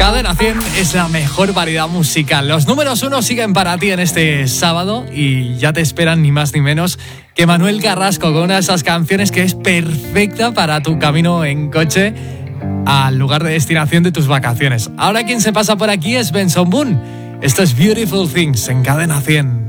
Cadena 100 es la mejor variedad musical. Los números 1 siguen para ti en este sábado y ya te esperan ni más ni menos que Manuel Carrasco con una de esas canciones que es perfecta para tu camino en coche al lugar de destinación de tus vacaciones. Ahora quien se pasa por aquí es Benson Boone. Esto es Beautiful Things en Cadena 100.